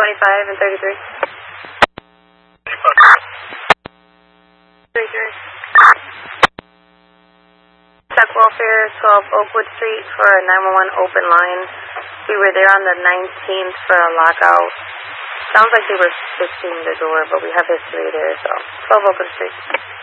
25 and 33. 33. Tech Welfare, 12 Oakwood Street for a 911 open line. We were there on the 19th for a lockout. Sounds like they were fixing the door, but we have history there, so 12 Oakwood Street.